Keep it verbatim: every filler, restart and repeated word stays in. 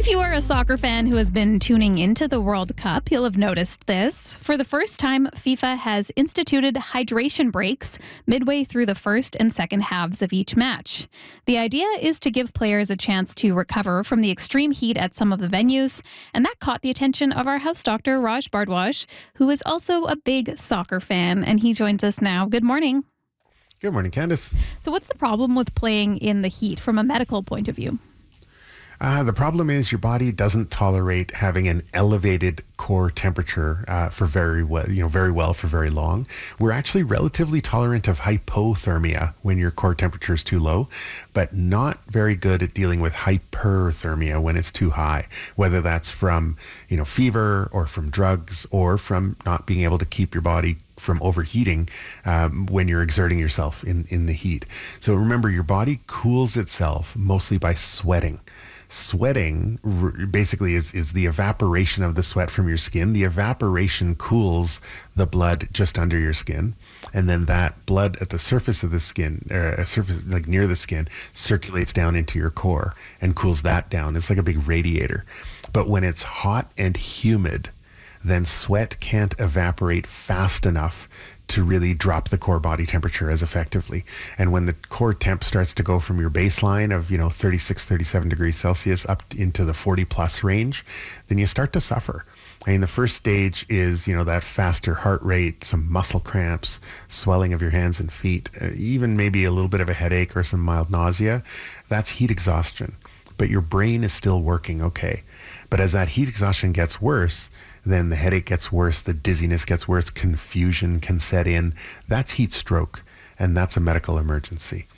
If you are a soccer fan who has been tuning into the World Cup, you'll have noticed this. For the first time, FIFA has instituted hydration breaks midway through the first and second halves of each match. The idea is to give players a chance to recover from the extreme heat at some of the venues, and that caught the attention of our house doctor, Raj Bhardwaj, who is also a big soccer fan, and he joins us now. Good morning. Good morning, Candace. So what's the problem with playing in the heat from a medical point of view? Uh, the problem is your body doesn't tolerate having an elevated core temperature uh, for very well, you know, very well for very long. We're actually relatively tolerant of hypothermia when your core temperature is too low, but not very good at dealing with hyperthermia when it's too high, whether that's from, you know, fever or from drugs or from not being able to keep your body from overheating um, when you're exerting yourself in, in the heat. So remember, your body cools itself mostly by sweating. Sweating r- basically is, is the evaporation of the sweat from your skin. The evaporation cools the blood just under your skin. And then that blood at the surface of the skin, or a surface like near the skin, circulates down into your core and cools that down. It's like a big radiator. But when it's hot and humid, then sweat can't evaporate fast enough to really drop the core body temperature as effectively. And when the core temp starts to go from your baseline of, you know, thirty-six, thirty-seven degrees Celsius up into the forty plus range, then you start to suffer. I mean, the first stage is, you know, that faster heart rate, some muscle cramps, swelling of your hands and feet, uh, even maybe a little bit of a headache or some mild nausea. That's heat exhaustion. But your brain is still working okay. But as that heat exhaustion gets worse, then the headache gets worse, the dizziness gets worse, confusion can set in. That's heat stroke, and that's a medical emergency.